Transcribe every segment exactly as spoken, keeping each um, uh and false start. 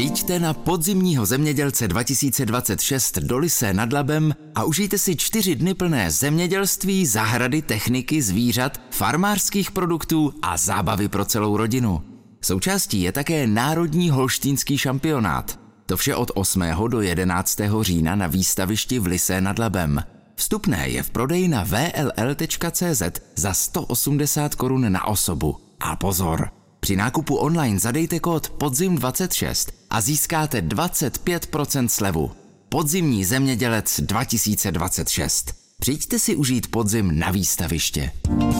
Přijďte na podzimního zemědělce dva tisíce dvacet šest do Lysé nad Labem a užijte si čtyři dny plné zemědělství, zahrady, techniky, zvířat, farmářských produktů a zábavy pro celou rodinu. Součástí je také Národní holštínský šampionát. To vše od osmého do jedenáctého října na výstavišti v Lysé nad Labem. Vstupné je v prodeji na v l l tečka c z za sto osmdesát korun na osobu. A pozor! Při nákupu online zadejte kód podzim dvacet šest a získáte dvacet pět procent slevu. Podzimní zemědělec dva tisíce dvacet šest. Přijďte si užít podzim na výstaviště.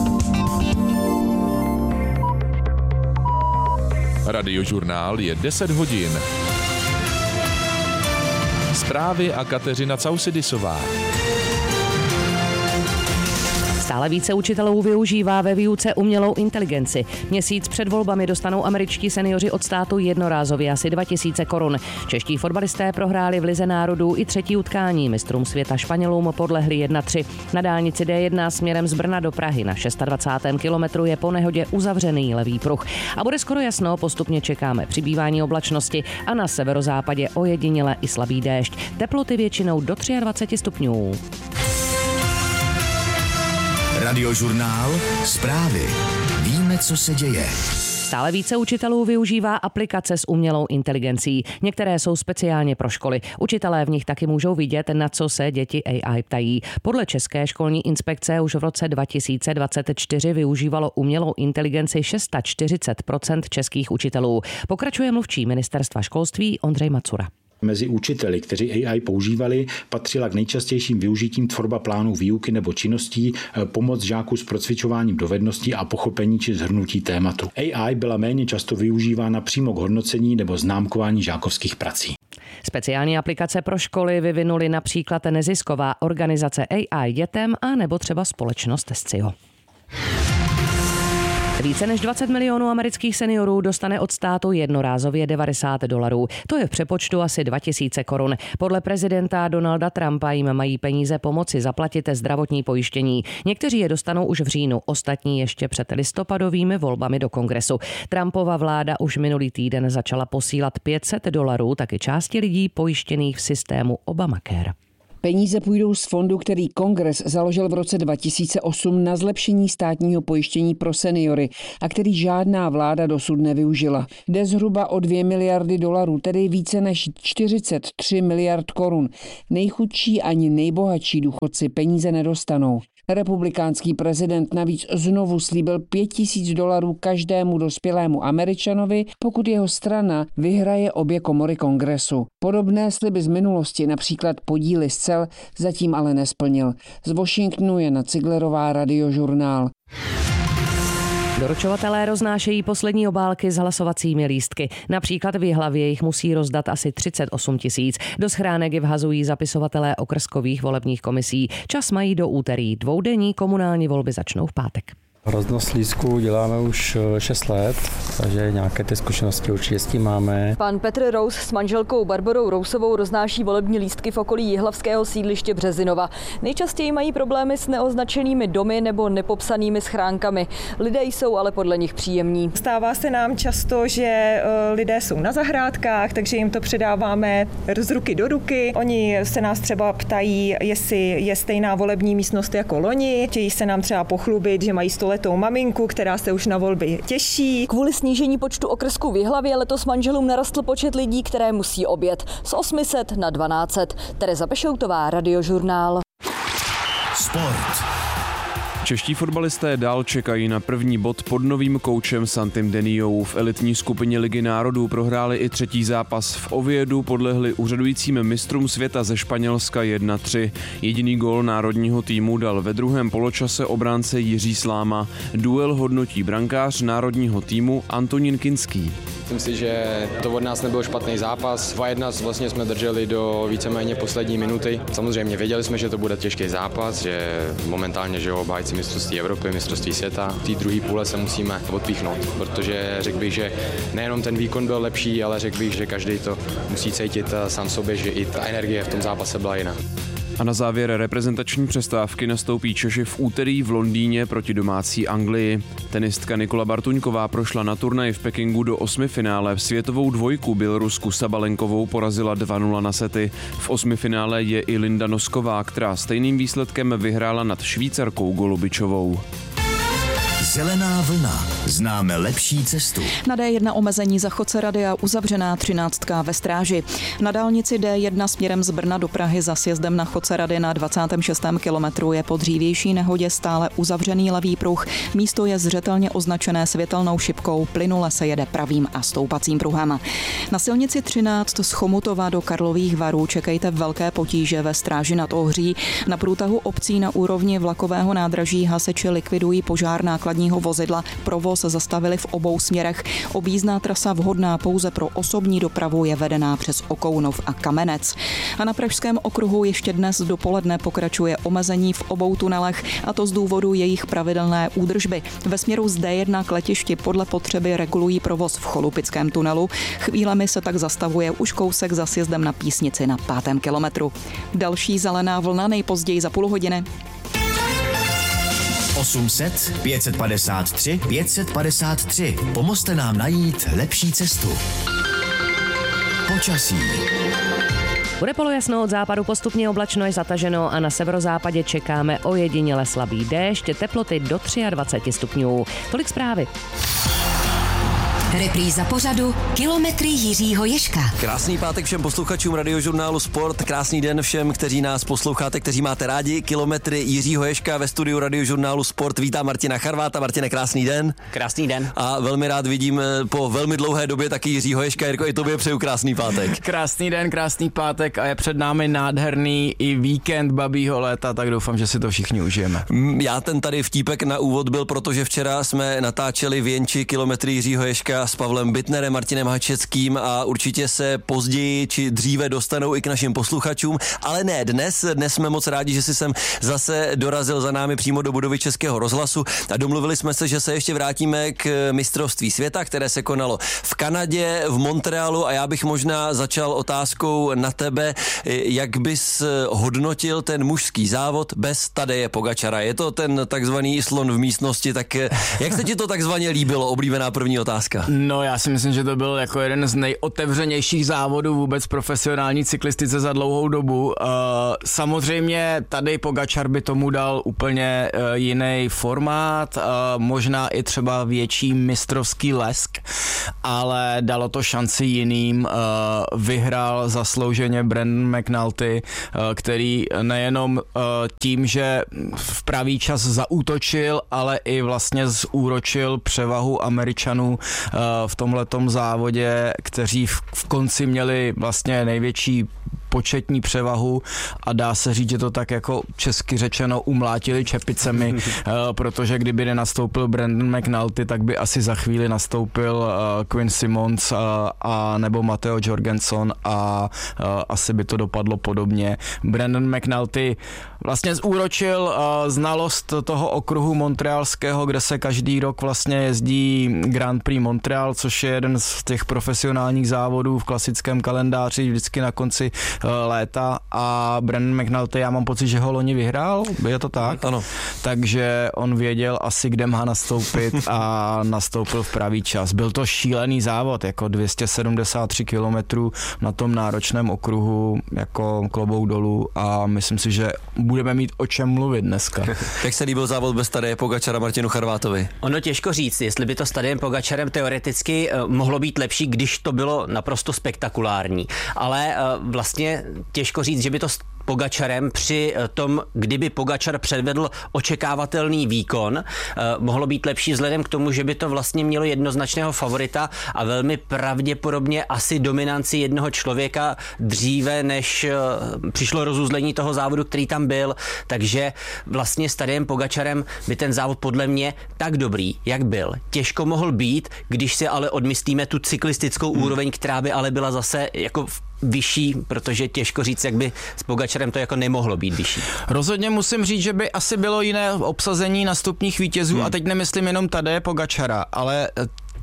Radiožurnál je deset hodin. Zprávy a Kateřina Causidisová. Stále více učitelů využívá ve výuce umělou inteligenci. Měsíc před volbami dostanou američtí seniori od státu jednorázově asi dva tisíce korun. Čeští fotbalisté prohráli v Lize národů i třetí utkání. Mistrům světa Španělům podlehli jedna tři. Na dálnici D jedna směrem z Brna do Prahy na dvacátém šestém kilometru je po nehodě uzavřený levý pruh. A bude skoro jasno, postupně čekáme přibývání oblačnosti a na severozápadě ojediněle i slabý déšť. Teploty většinou do dvacet tři stupňů. Radiožurnál, zprávy. Víme, co se děje. Stále více učitelů využívá aplikace s umělou inteligencí. Některé jsou speciálně pro školy. Učitelé v nich taky můžou vidět, na co se děti A I ptají. Podle České školní inspekce už v roce dva tisíce dvacet čtyři využívalo umělou inteligenci čtyřicet šest procent českých učitelů. Pokračuje mluvčí ministerstva školství Ondřej Macura. Mezi učiteli, kteří A I používali, patřila k nejčastějším využitím tvorba plánů výuky nebo činností, pomoc žáků s procvičováním dovedností a pochopení či shrnutí tématu. A I byla méně často využívána přímo k hodnocení nebo známkování žákovských prací. Speciální aplikace pro školy vyvinuli například nezisková organizace A I dětem a nebo třeba společnost Scio. Více než dvacet milionů amerických seniorů dostane od státu jednorázově devadesát dolarů. To je v přepočtu asi dva tisíce korun. Podle prezidenta Donalda Trumpa jim mají peníze pomoci zaplatit zdravotní pojištění. Někteří je dostanou už v říjnu, ostatní ještě před listopadovými volbami do kongresu. Trumpova vláda už minulý týden začala posílat pět set dolarů taky části lidí pojištěných v systému Obamacare. Peníze půjdou z fondu, který Kongres založil v roce dva tisíce osm na zlepšení státního pojištění pro seniory a který žádná vláda dosud nevyužila. Jde zhruba o dvě miliardy dolarů, tedy více než čtyřicet tři miliard korun. Nejchudší ani nejbohatší důchodci peníze nedostanou. Republikánský prezident navíc znovu slíbil pět tisíc dolarů každému dospělému Američanovi, pokud jeho strana vyhraje obě komory kongresu. Podobné sliby z minulosti, například podíly z cel, zatím ale nesplnil. Z Washingtonu Jana Ciglerová, Radiožurnál. Doručovatelé roznášejí poslední obálky s hlasovacími lístky. Například v Jihlavě jich musí rozdat asi třicet osm tisíc. Do schránek je vhazují zapisovatelé okrskových volebních komisí. Čas mají do úterý. Dvoudenní komunální volby začnou v pátek. Roznos lístků děláme už šest let, takže nějaké ty zkušenosti určitě s tím máme. Pan Petr Rous s manželkou Barborou Rousovou roznáší volební lístky v okolí jihlavského sídliště Březinova. Nejčastěji mají problémy s neoznačenými domy nebo nepopsanými schránkami. Lidé jsou ale podle nich příjemní. Stává se nám často, že lidé jsou na zahrádkách, takže jim to předáváme z ruky do ruky. Oni se nás třeba ptají, jestli je stejná volební místnost jako loni. Chtějí se nám třeba pochlubit, že mají sto letou maminku, která se už na volby těší. Kvůli snížení počtu okrsků v Jihlavě letos manželům narostl počet lidí, které musí obět. Z osm set na dvanáct set. Tereza Pešoutová, Radiožurnál. Sport. Čeští fotbalisté dál čekají na první bod pod novým koučem Santim Deniou. V elitní skupině Ligy národů prohráli i třetí zápas. V Oviedu podlehli úřadujícím mistrům světa ze Španělska jedna tři. Jediný gól národního týmu dal ve druhém poločase obránce Jiří Sláma. Duel hodnotí brankář národního týmu Antonín Kinský. Myslím si, že to od nás nebyl špatný zápas. dva jedna vlastně jsme drželi do víceméně poslední minuty. Samozřejmě věděli jsme, že to bude těžký zápas, že momentálně že obhájci mistrovství Evropy, mistrovství světa. V té druhé půle se musíme odpíchnout, protože řekl bych, že nejenom ten výkon byl lepší, ale řekl bych, že každý to musí cítit sám sobě, že i ta energie v tom zápase byla jiná. A na závěr reprezentační přestávky nastoupí Češi v úterý v Londýně proti domácí Anglii. Tenistka Nikola Bartuňková prošla na turnaji v Pekingu do osmifinále. Světovou dvojku Bělorusku Sabalenkovou porazila dva nula na sety. V osmifinále je i Linda Nosková, která stejným výsledkem vyhrála nad Švýcarkou Golubičovou. Zelená vlna. Známe lepší cestu. Na D jedna omezení za Chocerady a uzavřená třináctka ve Stráži. Na dálnici D jedna směrem z Brna do Prahy za sjezdem na Chocerady na dvacátém šestém kilometru je po dřívější nehodě stále uzavřený levý pruh. Místo je zřetelně označené světelnou šipkou, plynule se jede pravým a stoupacím pruhem. Na silnici třináct z Chomutova do Karlových Varů čekejte velké potíže ve Stráži nad Ohří. Na průtahu obcí na úrovni vlakového nádraží hasiči likvidují požár nákladního vozidla. Provoz zastavili v obou směrech. Objízdná trasa vhodná pouze pro osobní dopravu je vedená přes Okounov a Kamenec. A na Pražském okruhu ještě dnes dopoledne pokračuje omezení v obou tunelech, a to z důvodu jejich pravidelné údržby. Ve směru z D jedna k letišti podle potřeby regulují provoz v Cholupickém tunelu. Chvílemi se tak zastavuje už kousek za sjezdem na Písnici na pátém kilometru. Další zelená vlna nejpozději za půl hodiny. osm set, pět set padesát tři, pět set padesát tři. Pomozte nám najít lepší cestu. Počasí. Bude polojasno, od západu postupně oblačno je zataženo a na severozápadě čekáme ojediněle slabý déšť, teploty do dvacet tři stupňů. Tolik zprávy. Repríza pořadu Kilometry Jiřího Ježka. Krásný pátek všem posluchačům Radiožurnálu Sport, krásný den všem, kteří nás posloucháte, kteří máte rádi. Kilometry Jiřího Ježka ve studiu Radiožurnálu Sport. Vítám Martina Charváta. Martine, krásný den. Krásný den. A velmi rád vidím po velmi dlouhé době taky Jiřího Ježka. Jirko, i tobě přeju krásný pátek. Krásný den, krásný pátek a je před námi nádherný i víkend babího léta, tak doufám, že si to všichni užijeme. Já ten tady vtípek na úvod byl, protože včera jsme natáčeli v Jenči Kilometry Jiřího Ježka s Pavlem Bitnerem, Martinem Hačeckým a určitě se později či dříve dostanou i k našim posluchačům, ale ne dnes. Dnes jsme moc rádi, že si sem zase dorazil za námi přímo do budovy Českého rozhlasu a domluvili jsme se, že se ještě vrátíme k mistrovství světa, které se konalo v Kanadě, v Montrealu a já bych možná začal otázkou na tebe, jak bys hodnotil ten mužský závod bez Tadeje Pogačara. Je to ten takzvaný slon v místnosti, tak jak se ti to takzvaně líbilo? Oblíbená první otázka. No, já si myslím, že to byl jako jeden z nejotevřenějších závodů vůbec profesionální cyklistice za dlouhou dobu. Uh, samozřejmě Tadej Pogačar by tomu dal úplně uh, jiný formát, uh, možná i třeba větší mistrovský lesk, ale dalo to šanci jiným. Uh, vyhrál zaslouženě Brandon McNulty, uh, který nejenom uh, tím, že v pravý čas zaútočil, ale i vlastně zúročil převahu Američanů uh, v tomhletom závodě, kteří v, v konci měli vlastně největší početní převahu a dá se říct, že to tak jako česky řečeno umlátili čepicemi, uh, protože kdyby nenastoupil Brandon McNulty, tak by asi za chvíli nastoupil uh, Quinn Simmons uh, a nebo Matteo Jorgenson a uh, asi by to dopadlo podobně. Brandon McNulty vlastně zúročil uh, znalost toho okruhu montrealského, kde se každý rok vlastně jezdí Grand Prix Montreal, což je jeden z těch profesionálních závodů v klasickém kalendáři vždycky na konci uh, léta a Brandon McNulty, já mám pocit, že ho loni vyhrál, je to tak? Ano. Takže on věděl asi, kde má nastoupit a nastoupil v pravý čas. Byl to šílený závod, jako dvě stě sedmdesát tři kilometrů na tom náročném okruhu, jako klobouk dolů a myslím si, že budeme mít o čem mluvit dneska. Jak se líbil závod bez Tadeje Pogačara Martinu Charvátovi? Ono těžko říct, jestli by to s Tadejem Pogačarem teoreticky uh, mohlo být lepší, když to bylo naprosto spektakulární. Ale uh, vlastně těžko říct, že by to s Pogačarem při tom, kdyby Pogačar předvedl očekávatelný výkon, eh, mohlo být lepší vzhledem k tomu, že by to vlastně mělo jednoznačného favorita a velmi pravděpodobně asi dominanci jednoho člověka dříve, než eh, přišlo rozuzlení toho závodu, který tam byl. Takže vlastně s Tadejem Pogačarem by ten závod podle mě tak dobrý, jak byl, těžko mohl být, když si ale odmyslíme tu cyklistickou hmm. úroveň, která by ale byla zase jako v vyšší, protože těžko říct, jak by s Pogačarem to jako nemohlo být vyšší. Rozhodně musím říct, že by asi bylo jiné obsazení na stupních vítězů hmm. a teď nemyslím jenom Tadeje Pogačara, ale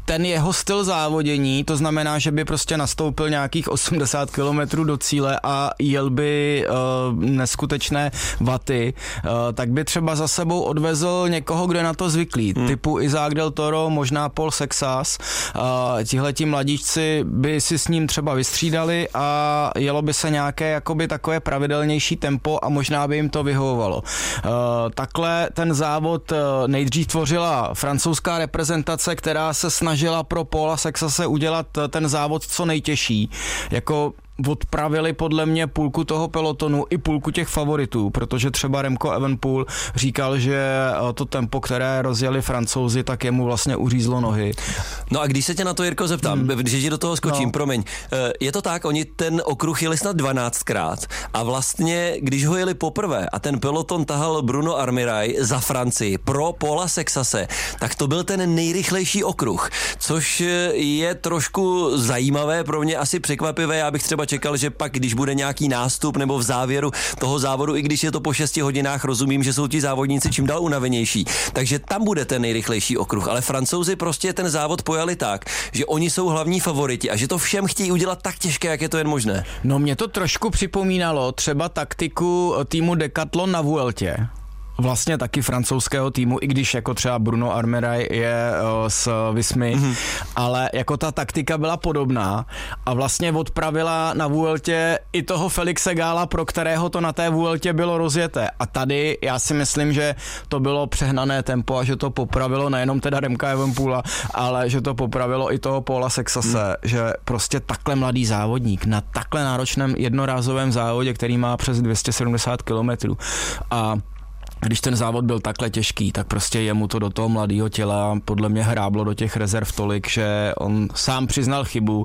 ten jeho styl závodění, to znamená, že by prostě nastoupil nějakých osmdesát kilometrů do cíle a jel by uh, neskutečné vaty, uh, tak by třeba za sebou odvezl někoho, kdo je na to zvyklý, hmm. typu Isaac Del Toro, možná Paul Sexas. Uh, tihleti mladíčci by si s ním třeba vystřídali a jelo by se nějaké jakoby takové pravidelnější tempo a možná by jim to vyhovovalo. Uh, takhle ten závod uh, nejdřív tvořila francouzská reprezentace, která se snažila pro Paula Sexase udělat ten závod co nejtěžší. Jako odpravili podle mě půlku toho pelotonu i půlku těch favoritů, protože třeba Remco Evenepoel říkal, že to tempo, které rozjeli Francouzi, tak jemu vlastně uřízlo nohy. No a když se tě na to, Jirko, zeptám, hmm. že ti do toho skočím, no. promiň, je to tak, oni ten okruh jeli snad dvanáctkrát a vlastně, když ho jeli poprvé a ten peloton tahal Bruno Armirail za Francii pro Paula Sexase, tak to byl ten nejrychlejší okruh, což je trošku zajímavé, pro mě asi překvapivé, já bych třeba čekal, že pak, když bude nějaký nástup nebo v závěru toho závodu, i když je to po šesti hodinách, rozumím, že jsou ti závodníci čím dál unavenější, takže tam bude ten nejrychlejší okruh, ale Francouzi prostě ten závod pojali tak, že oni jsou hlavní favoriti a že to všem chtějí udělat tak těžké, jak je to jen možné. No mě to trošku připomínalo třeba taktiku týmu Decathlon na Vueltě. Vlastně taky francouzského týmu, i když jako třeba Bruno Armirail je uh, z Vismy, mm-hmm. ale jako ta taktika byla podobná a vlastně odpravila na Vueltě i toho Felixe Gála, pro kterého to na té Vueltě bylo rozjeté. A tady já si myslím, že to bylo přehnané tempo a že to popravilo nejenom teda Remka Evenepoela, ale že to popravilo i toho Paula Sexase, mm. že prostě takhle mladý závodník na takhle náročném jednorázovém závodě, který má přes dvě stě sedmdesát kilometrů a když ten závod byl takhle těžký, tak prostě jemu to do toho mladého těla podle mě hráblo do těch rezerv tolik, že on sám přiznal chybu.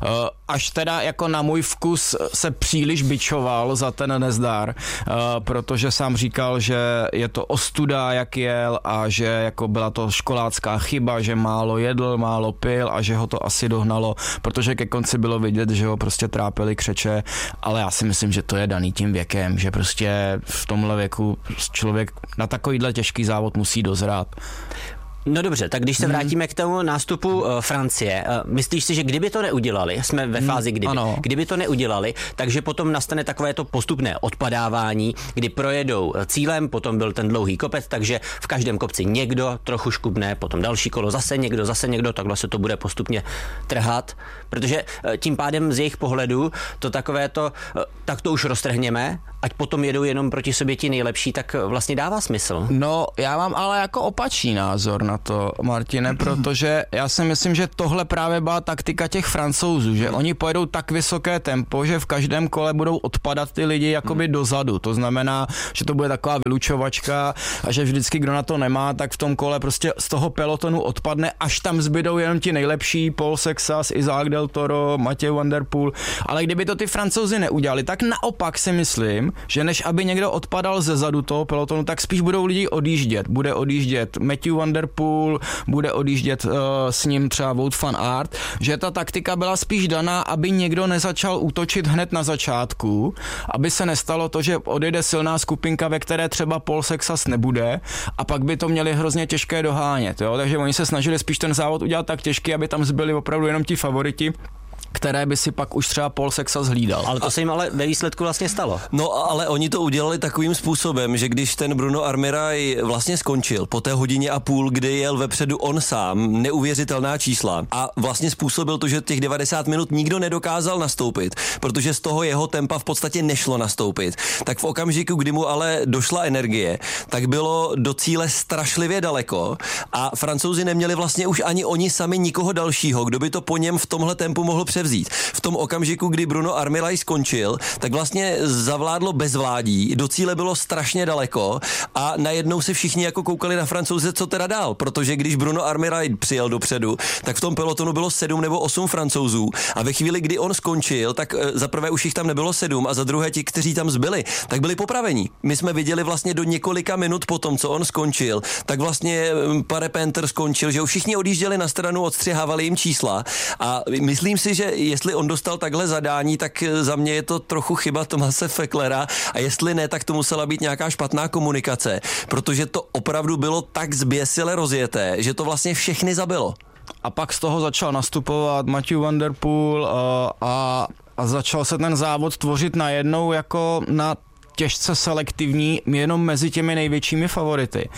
Až teda jako na můj vkus se příliš bičoval za ten nezdar, protože sám říkal, že je to ostuda, jak jel a že jako byla to školácká chyba, že málo jedl, málo pil a že ho to asi dohnalo, protože ke konci bylo vidět, že ho prostě trápili křeče, ale já si myslím, že to je daný tím věkem, že prostě v tomhle věku člověk na takovýhle těžký závod musí dozrát. No dobře, tak když se vrátíme k tomu nástupu uh, Francie, uh, myslíš si, že kdyby to neudělali, jsme ve fázi kdyby, ano. kdyby to neudělali, takže potom nastane takové to postupné odpadávání, kdy projedou cílem, potom byl ten dlouhý kopec, takže v každém kopci někdo trochu škubne, potom další kolo zase někdo, zase někdo, takhle se to bude postupně trhat, protože uh, tím pádem z jejich pohledu to takové to, uh, tak to už roztrhněme, ať potom jedou jenom proti sobě ti nejlepší, tak vlastně dává smysl. No, já mám ale jako opačný názor na to, Martine, protože já si myslím, že tohle právě byla taktika těch Francouzů, že oni pojedou tak vysoké tempo, že v každém kole budou odpadat ty lidi jakoby dozadu. To znamená, že to bude taková vylučovačka a že vždycky, kdo na to nemá, tak v tom kole prostě z toho pelotonu odpadne, až tam zbydou jenom ti nejlepší, Paul Sexas, Isaac Del Toro, Mathieu van der Poel. Ale kdyby to ty Francouzi neudělali, tak naopak si myslím, že než aby někdo odpadal ze zadu toho pelotonu, tak spíš budou lidi odjíždět. Bude odjíždět Mathieu van der Poel, bude odjíždět uh, s ním třeba Wout van Aert, že ta taktika byla spíš daná, aby někdo nezačal útočit hned na začátku, aby se nestalo to, že odjede silná skupinka, ve které třeba Paul Sexas nebude a pak by to měli hrozně těžké dohánět. Jo? Takže oni se snažili spíš ten závod udělat tak těžký, aby tam zbyli opravdu jenom ti favoriti, které by si pak už třeba Paul Sexas hlídal. Ale to se jim ale ve výsledku vlastně stalo. No ale oni to udělali takovým způsobem, že když ten Bruno Armirail vlastně skončil po té hodině a půl, kdy jel vepředu on sám, neuvěřitelná čísla a vlastně způsobil to, že těch devadesát minut nikdo nedokázal nastoupit, protože z toho jeho tempa v podstatě nešlo nastoupit. Tak v okamžiku, kdy mu ale došla energie, tak bylo do cíle strašlivě daleko a Francouzi neměli vlastně už ani oni sami nikoho dalšího, kdo by to po něm v tomhle tempu mohl převzít. V tom okamžiku, kdy Bruno Armirail skončil, tak vlastně zavládlo bezvládí, do cíle bylo strašně daleko a najednou se všichni jako koukali na Francouze, co teda dál, protože když Bruno Armirail přijel dopředu, tak v tom pelotonu bylo sedm nebo osm Francouzů a ve chvíli, kdy on skončil, tak za prvé už jich tam nebylo sedm a za druhé ti, kteří tam zbyli, tak byli popraveni. My jsme viděli vlastně do několika minut po tom, co on skončil, tak vlastně Pare Penter skončil, že už všichni odjížděli na stranu, odstřihávali jim čísla a myslím si, že jestli on dostal takhle zadání, tak za mě je to trochu chyba Tomase Fecklera a jestli ne, tak to musela být nějaká špatná komunikace, protože to opravdu bylo tak zběsile rozjeté, že to vlastně všechny zabilo. a pak z toho začal nastupovat Matthew Van Der Poel uh, a, a začal se ten závod tvořit najednou jako na těžce selektivní jenom mezi těmi největšími favority.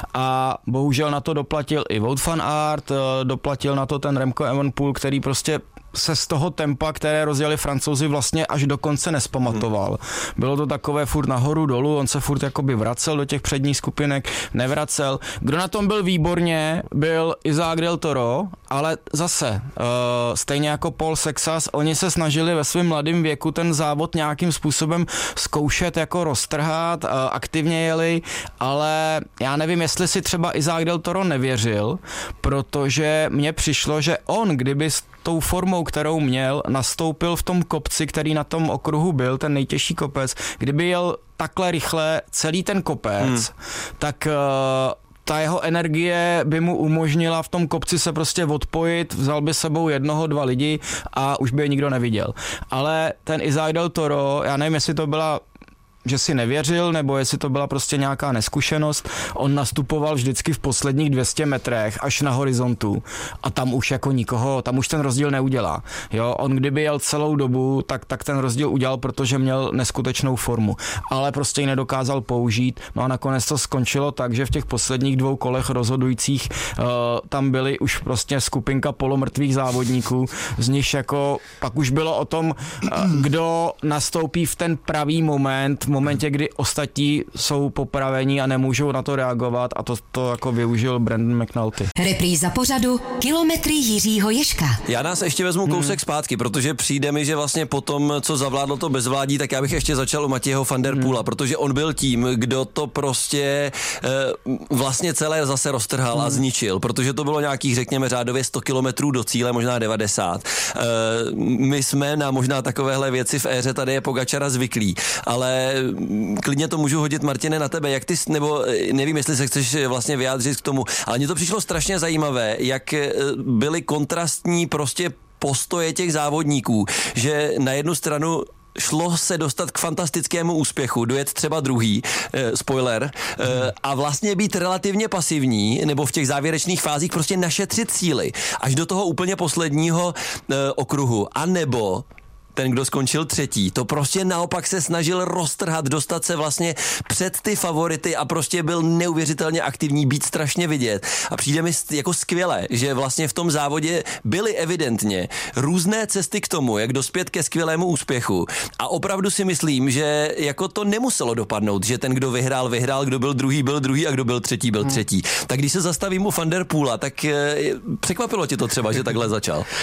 A bohužel na to doplatil i Wout van Aert, doplatil na to ten Remco Evenepoel, který prostě se z toho tempa, které rozjeli Francouzi, vlastně až do konce nespamatoval. Bylo to takové furt nahoru dolů, on se furt jakoby vracel do těch předních skupinek, nevracel. Kdo na tom byl výborně, byl Isaac Del Toro, ale zase, uh, stejně jako Paul Sexas, oni se snažili ve svém mladém věku ten závod nějakým způsobem zkoušet, jako roztrhat, uh, aktivně jeli, ale já nevím, jestli si třeba Isaac Del Toro nevěřil, protože mně přišlo, že on, kdyby tou formou, kterou měl, nastoupil v tom kopci, který na tom okruhu byl, ten nejtěžší kopec, kdyby jel takhle rychle celý ten kopec, hmm. tak uh, ta jeho energie by mu umožnila v tom kopci se prostě odpojit, vzal by sebou jednoho, dva lidi a už by je nikdo neviděl. Ale ten Isaac Del Toro, já nevím, jestli to byla že si nevěřil, nebo jestli to byla prostě nějaká neskušenost. On nastupoval vždycky v posledních dvě stě metrech až na horizontu a tam už jako nikoho, tam už ten rozdíl neudělá. Jo, on kdyby jel celou dobu, tak, tak ten rozdíl udělal, protože měl neskutečnou formu, ale prostě ji nedokázal použít. No a nakonec to skončilo tak, že v těch posledních dvou kolech rozhodujících uh, tam byly už prostě skupinka polomrtvých závodníků, z nich jako pak už bylo o tom, uh, kdo nastoupí v ten pravý moment, v momentě, kdy ostatní jsou popravení a nemůžou na to reagovat, a to, to jako využil Brandon McNulty. Repríza pořadu Kilometry Jiřího Ježka. Já nás ještě vezmu kousek hmm. zpátky, protože přijde mi, že vlastně po tom, co zavládlo to bezvládí, tak já bych ještě začal u Matějeho van der Poela, hmm. protože on byl tím, kdo to prostě e, vlastně celé zase roztrhal hmm. a zničil, protože to bylo nějakých, řekněme, řádově sto kilometrů do cíle, možná devadesát. E, my jsme na možná takovéhle věci v éře tady je Pogačara zvyklí, ale klidně to můžu hodit, Martine, na tebe, jak ty, nebo nevím, jestli se chceš vlastně vyjádřit k tomu, ale mně to přišlo strašně zajímavé, jak byly kontrastní prostě postoje těch závodníků, že na jednu stranu šlo se dostat k fantastickému úspěchu, dojet třeba druhý, eh, spoiler, eh, a vlastně být relativně pasivní, nebo v těch závěrečných fázích prostě našetřit síly, až do toho úplně posledního eh, okruhu, a nebo ten, kdo skončil třetí, to prostě naopak se snažil roztrhat, dostat se vlastně před ty favority a prostě byl neuvěřitelně aktivní, být strašně vidět. A přijde mi jako skvěle, že vlastně v tom závodě byly evidentně různé cesty k tomu, jak dospět ke skvělému úspěchu. A opravdu si myslím, že jako to nemuselo dopadnout, že ten, kdo vyhrál, vyhrál, kdo byl druhý, byl druhý a kdo byl třetí, byl třetí. Hmm. Tak když se zastavím u Van der Poela, tak e, překvapilo tě to třeba, že takhle začal? Uh,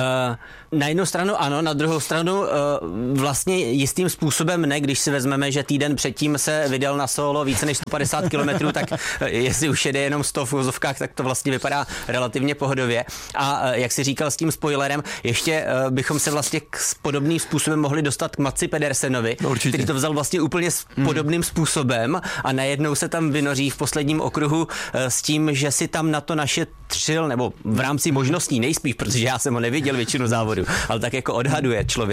na jednu stranu ano, na druhou stranu vlastně jistým způsobem ne, když si vezmeme, že týden předtím se vydal na solo více než sto padesát kilometrů, tak jestli už jede jenom sto v úzovkách, tak to vlastně vypadá relativně pohodově. A jak si říkal s tím spoilerem, ještě bychom se vlastně k podobným způsobem mohli dostat k Matsi Pedersenovi, no, který to vzal vlastně úplně hmm. podobným způsobem a najednou se tam vynoří v posledním okruhu s tím, že si tam na to našetřil, nebo v rámci možností nejspíš, protože já jsem ho neviděl většinu závodu, ale tak jako odhaduje člověk,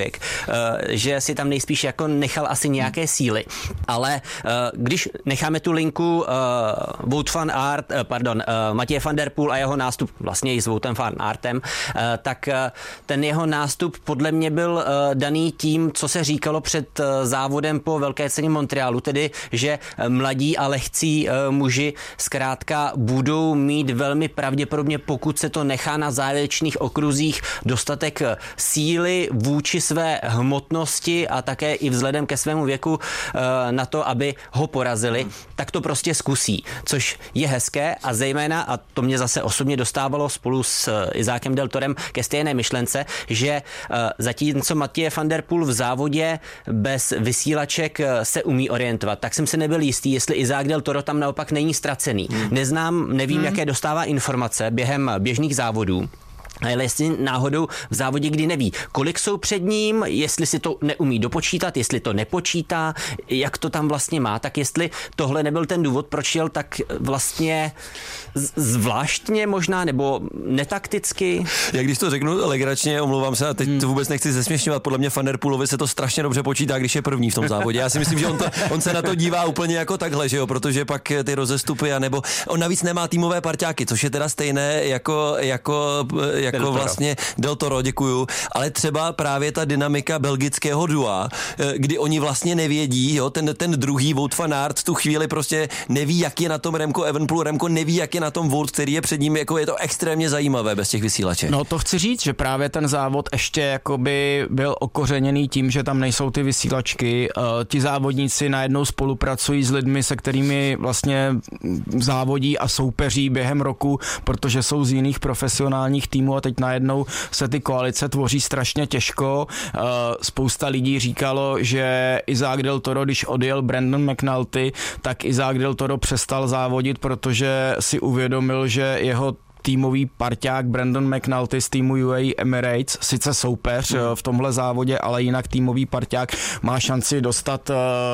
že si tam nejspíš jako nechal asi nějaké síly. Ale když necháme tu linku Wout van Aert, pardon, Mathieu van der Poel a jeho nástup vlastně i s Woutem van Aertem, tak ten jeho nástup podle mě byl daný tím, co se říkalo před závodem po Velké ceně Montrealu, tedy, že mladí a lehcí muži zkrátka budou mít velmi pravděpodobně, pokud se to nechá na závěrečných okruzích, dostatek síly vůči své hmotnosti a také i vzhledem ke svému věku na to, aby ho porazili, tak to prostě zkusí, což je hezké a zejména, a to mě zase osobně dostávalo spolu s Izákem Del Torem ke stejné myšlence, že zatímco Mathieu van der Poel v závodě bez vysílaček se umí orientovat, tak jsem se nebyl jistý, jestli Izák Del Toro tam naopak není ztracený. Neznám, nevím, hmm. jaké dostává informace během běžných závodů. ale jestli náhodou v závodě, kdy neví, kolik jsou před ním, jestli si to neumí dopočítat, jestli to nepočítá, jak to tam vlastně má, tak jestli tohle nebyl ten důvod, proč jel tak vlastně zvláštně možná, nebo netakticky. Jak když to řeknu legračně, omlouvám se, a teď hmm. to vůbec nechci zesměšňovat, podle mě Van der Poelovi se to strašně dobře počítá, když je první v tom závodě. Já si myslím, že on, to, on se na to dívá úplně jako takhle, že jo, protože pak ty rozestupy, anebo on navíc nemá týmové parťáky, což je teda stejné jako, jako, jako Del vlastně Del Toro, děkuju, ale třeba právě ta dynamika belgického dua, kdy oni vlastně nevědí, jo, ten, ten druhý Wout van Aert tu chvíli prostě neví, jak je na tom Remco Evenepoel, Remco neví, jak je na tom Wout, který je před ním, jako je to extrémně zajímavé bez těch vysílaček. No to chci říct, že právě ten závod ještě jakoby byl okořeněný tím, že tam nejsou ty vysílačky. Uh, ti závodníci najednou spolupracují s lidmi, se kterými vlastně závodí a soupeří během roku, protože jsou z jiných profesionálních týmů a teď najednou se ty koalice tvoří strašně těžko. Uh, spousta lidí říkalo, že Isaac Del Toro, když odjel Brandon McNulty, tak Isaac Del Toro přestal závodit, protože si uvědomil, že jeho týmový parťák Brandon McNulty z týmu U A E Emirates, sice soupeř mm. v tomhle závodě, ale jinak týmový parťák má šanci dostat uh,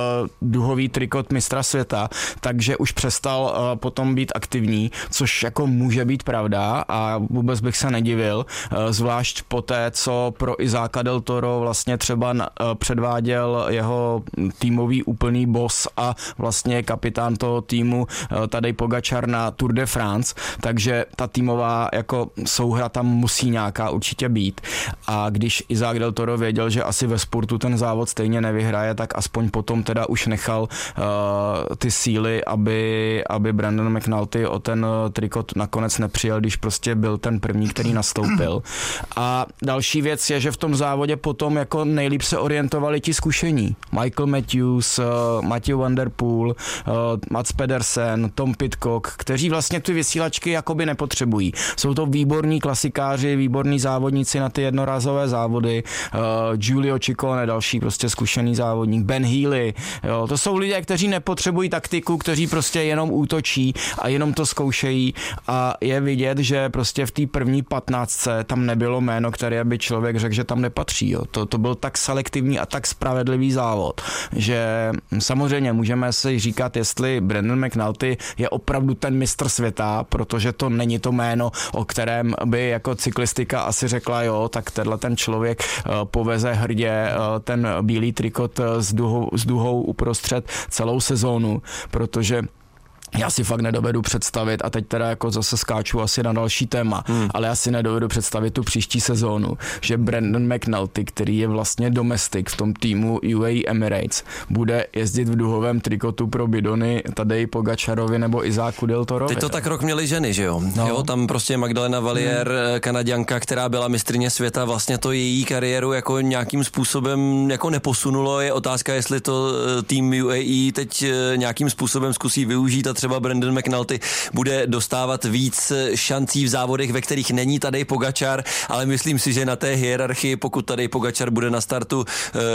duhový trikot mistra světa, takže už přestal uh, potom být aktivní, což jako může být pravda a vůbec bych se nedivil, uh, zvlášť po té, co pro Izáka Del Toro vlastně třeba na, uh, předváděl jeho týmový úplný boss a vlastně kapitán toho týmu uh, Tadej Pogačar na Tour de France, takže ta týmová jako souhra tam musí nějaká určitě být. A když Isaac Del Toro věděl, že asi ve sportu ten závod stejně nevyhraje, tak aspoň potom teda už nechal uh, ty síly, aby, aby Brandon McNulty o ten uh, trikot nakonec nepřijel, když prostě byl ten první, který nastoupil. A další věc je, že v tom závodě potom jako nejlíp se orientovali ti zkušení. Michael Matthews, uh, Matthew Van der Poel, uh, Mats Pedersen, Tom Pidcock, kteří vlastně ty vysílačky jakoby nepotřebují. Jsou to výborní klasikáři, výborní závodníci na ty jednorázové závody, uh, Giulio Ciccone, další prostě zkušený závodník, Ben Healy, jo, to jsou lidé, kteří nepotřebují taktiku, kteří prostě jenom útočí a jenom to zkoušejí a je vidět, že prostě v té první patnáctce tam nebylo jméno, které by člověk řekl, že tam nepatří. Jo. To, to byl tak selektivní a tak spravedlivý závod, že samozřejmě můžeme si říkat, jestli Brandon McNulty je opravdu ten mistr světa, protože to není to jméno, o kterém by jako cyklistika asi řekla, jo, tak tenhle ten člověk uh, poveze hrdě uh, ten bílý trikot uh, s, duhou, s duhou uprostřed celou sezónu, protože já si fakt nedovedu představit, a teď teda jako zase skáču asi na další téma, hmm. ale já si nedovedu představit tu příští sezónu, že Brandon McNulty, který je vlastně domestik v tom týmu U A E Emirates, bude jezdit v duhovém trikotu pro bidony Tadej Pogačarovi nebo Izáku Del Torovi. Teď to tak rok měli ženy, že jo? No. Jo, tam prostě Magdalena Valier, hmm. Kanaďanka, která byla mistryně světa, vlastně to její kariéru jako nějakým způsobem jako neposunulo. Je otázka, jestli to tým U A E teď nějakým způsobem zkusí využít a třeba Brandon McNulty bude dostávat víc šancí v závodech, ve kterých není Tadej Pogačar, ale myslím si, že na té hierarchii, pokud Tadej Pogačar bude na startu,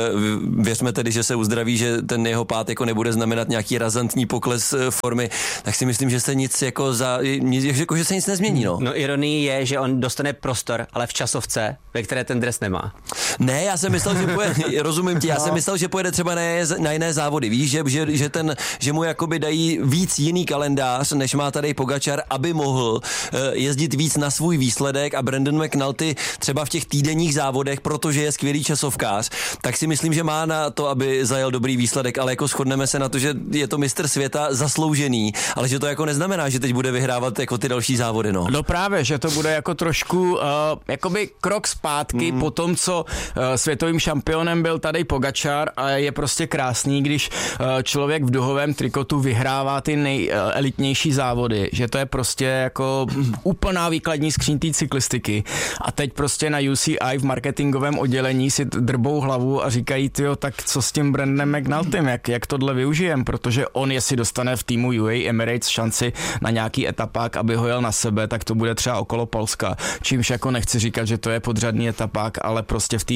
věřme tedy, že se uzdraví, že ten jeho pád jako nebude znamenat nějaký razantní pokles formy, tak si myslím, že se nic jako za, jako, že se nic nezmění. No, no ironie je, že on dostane prostor, ale v časovce, ve které ten dres nemá. Ne, já jsem myslel, že pojede, rozumím ti, já jsem myslel, že pojede třeba na, na jiné závody, víš, že, že, že, ten, že mu jakoby dají víc jiný kalendář, než má tady Pogačar, aby mohl uh, jezdit víc na svůj výsledek a Brandon McNulty třeba v těch týdenních závodech, protože je skvělý časovkář, tak si myslím, že má na to, aby zajel dobrý výsledek, ale jako shodneme se na to, že je to mistr světa zasloužený, ale že to jako neznamená, že teď bude vyhrávat jako ty další závody, no. No právě, že to bude jako trošku uh, jakoby krok zpátky mm. po tom, co uh, světovým šampionem byl Tadej Pogačar a je prostě krásný, když uh, člověk v duhovém trikotu vyhrává ty nej elitnější závody, že to je prostě jako úplná výkladní skříň té cyklistiky a teď prostě na U C I v marketingovém oddělení si drbou hlavu a říkají, tyjo, tak co s tím Brandonem McNultym, jak, jak tohle využijem, protože on, jestli dostane v týmu U A E Emirates šanci na nějaký etapák, aby ho jel na sebe, tak to bude třeba okolo Polska, čímž jako nechci říkat, že to je podřadný etapák, ale prostě v té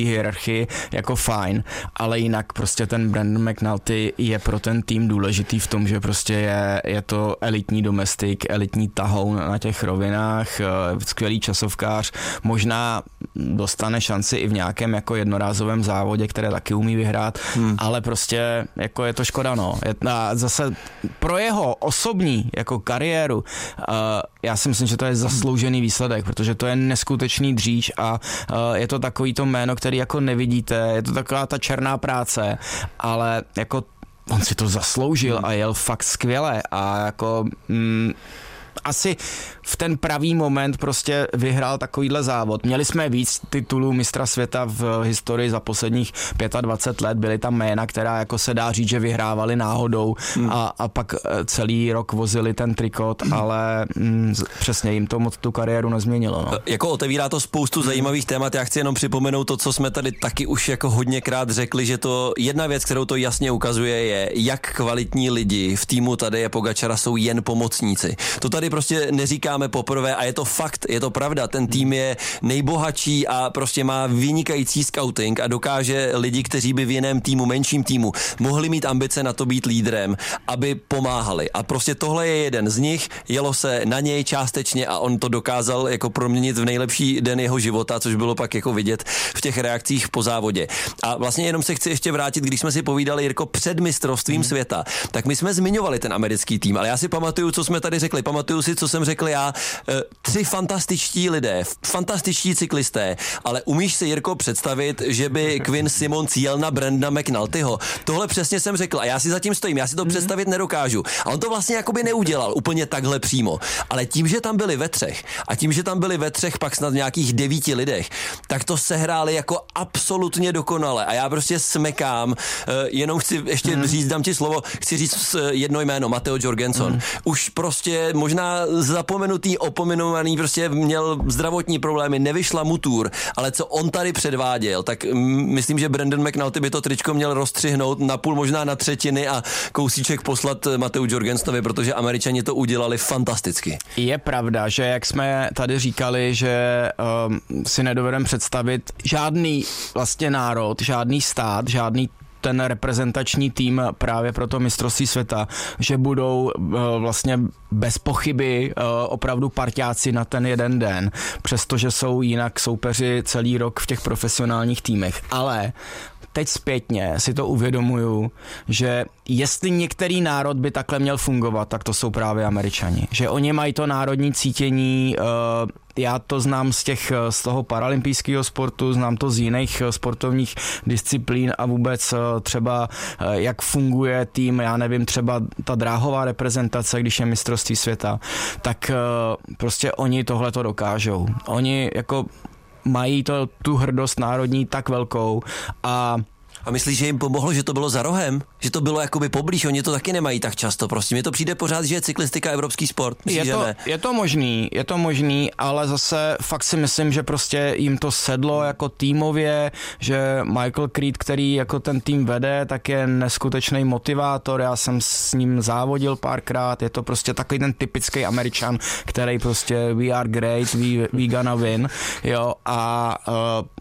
hierarchii jako fajn, ale jinak prostě ten Brandon McNulty je pro ten tým důležitý v tom, že prostě je, je to elitní domestik, elitní tahoun na těch rovinách, skvělý časovkář, možná dostane šanci i v nějakém jako jednorázovém závodě, které taky umí vyhrát, hmm. ale prostě jako je to škoda, no. A zase pro jeho osobní jako kariéru uh, já si myslím, že to je zasloužený výsledek, protože to je neskutečný dříč a uh, je to takový to jméno, který jako nevidíte, je to taková ta černá práce, ale jako on si to zasloužil a jel fakt skvěle a jako mm, asi v ten pravý moment prostě vyhrál takovýhle závod. Měli jsme víc titulů mistra světa v historii za posledních dvacet pět let, byly tam jména, která jako se dá říct, že vyhrávali náhodou hmm. a, a pak celý rok vozili ten trikot, hmm. ale mm, přesně jim to moc tu kariéru nezměnilo. No. Jako otevírá to spoustu zajímavých témat, já chci jenom připomenout to, co jsme tady taky už jako hodněkrát řekli, že to jedna věc, kterou to jasně ukazuje, je, jak kvalitní lidi v týmu Tadeje Pogačara jsou jen pomocníci. To tady prostě neříkáme poprvé a je to fakt, je to pravda, ten tým je nejbohatší a prostě má vynikající scouting a dokáže lidi, kteří by v jiném týmu, menším týmu, mohli mít ambice na to být lídrem, aby pomáhali. A prostě tohle je jeden z nich, jelo se na něj částečně a on to dokázal jako proměnit v nejlepší den jeho života, což bylo pak jako vidět v těch reakcích po závodě. A vlastně jenom se chci ještě vrátit, když jsme si povídali, Jirko, před mistrovstvím hmm. světa, tak my jsme zmiňovali ten americký tým, ale já si pamatuju, co jsme tady řekli, pamatuju si, co jsem řekl já, tři fantastičtí lidé, fantastičtí cyklisté, ale umíš si, Jirko, představit, že by Quinn Simmons jel na Brandona McNultyho? Tohle přesně jsem řekl a já si zatím stojím, já si to představit nedokážu. A on to vlastně jakoby neudělal úplně takhle přímo, ale tím, že tam byli ve třech a tím, že tam byli ve třech pak snad nějakých devíti lidech, tak to sehráli jako absolutně dokonale a já prostě smekám, jenom chci ještě hmm. říct, dám ti slovo, chci říct jedno jméno, Matteo Jorgenson. Hmm. Už prostě možná zapomenutý, opomenovaný, prostě měl zdravotní problémy, nevyšla mu tour, ale co on tady předváděl, tak myslím, že Brandon McNulty by to tričko měl rozstřihnout na půl, možná na třetiny a kousíček poslat Matteu Jorgensonovi, protože Američani to udělali fantasticky. Je pravda, že jak jsme tady říkali, že um, si nedovedeme představit žádný vlastně národ, žádný stát, žádný ten reprezentační tým právě pro to mistrovství světa, že budou uh, vlastně bez pochyby uh, opravdu parťáci na ten jeden den, přestože jsou jinak soupeři celý rok v těch profesionálních týmech. Ale teď zpětně si to uvědomuju, že jestli některý národ by takhle měl fungovat, tak to jsou právě Američani. Že oni mají to národní cítění, uh, já to znám z těch, z toho paralympijského sportu, znám to z jiných sportovních disciplín a vůbec třeba jak funguje tým, já nevím, třeba ta dráhová reprezentace, když je mistrovství světa, tak prostě oni tohle to dokážou. Oni jako mají to, tu hrdost národní tak velkou a A myslíš, že jim pomohlo, že to bylo za rohem? Že to bylo jakoby poblíž? Oni to taky nemají tak často, prostě. Mně to přijde pořád, že je cyklistika evropský sport. Myslíš, je, to, že ne? je to možný, je to možný, ale zase fakt si myslím, že prostě jim to sedlo jako týmově, že Michael Creed, který jako ten tým vede, tak je neskutečný motivátor. Já jsem s ním závodil párkrát, je to prostě takový ten typický Američan, který prostě we are great, we, we gonna win, jo, a uh,